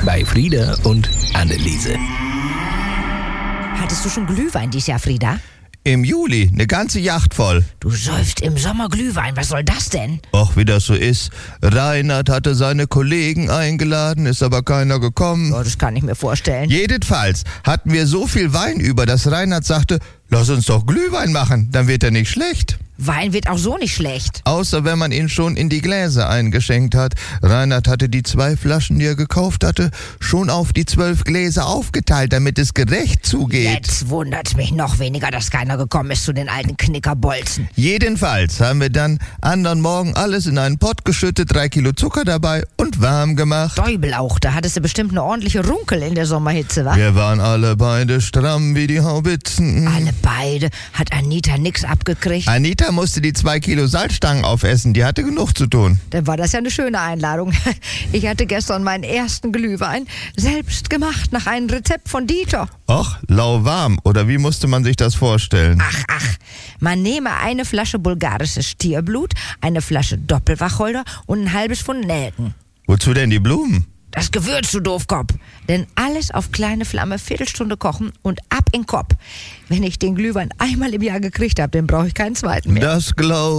bei Frieda und Anneliese. Hattest du schon Glühwein dieses Jahr, Frieda? Im Juli, eine ganze Yacht voll. Du säufst im Sommer Glühwein, was soll das denn? Och, wie das so ist. Reinhard hatte seine Kollegen eingeladen, ist aber keiner gekommen. Oh, das kann ich mir vorstellen. Jedenfalls hatten wir so viel Wein über, dass Reinhard sagte, lass uns doch Glühwein machen, dann wird er nicht schlecht. Wein wird auch so nicht schlecht. Außer wenn man ihn schon in die Gläser eingeschenkt hat. Reinhard hatte die 2 Flaschen, die er gekauft hatte, schon auf die 12 Gläser aufgeteilt, damit es gerecht zugeht. Jetzt wundert's mich noch weniger, dass keiner gekommen ist zu den alten Knickerbolzen. Jedenfalls haben wir dann anderen Morgen alles in einen Pott geschüttet, 3 Kilo Zucker dabei und warm gemacht. Däubel auch, da hattest du bestimmt eine ordentliche Runkel in der Sommerhitze, wa? Wir waren alle beide stramm wie die Haubitzen. Alle beide. Hat Anita nix abgekriegt? Anita musste die 2 Kilo Salzstangen aufessen, die hatte genug zu tun. Dann war das ja eine schöne Einladung. Ich hatte gestern meinen ersten Glühwein selbst gemacht, nach einem Rezept von Dieter. Och, lauwarm, oder wie musste man sich das vorstellen? Ach, man nehme eine Flasche bulgarisches Tierblut, eine Flasche Doppelwacholder und ein halbes Pfund Nelken. Wozu denn die Blumen? Das Gewürz, du Doofkopf. Denn alles auf kleine Flamme, Viertelstunde kochen und ab in den Kopf. Wenn ich den Glühwein einmal im Jahr gekriegt habe, dann brauche ich keinen zweiten mehr. Das glaub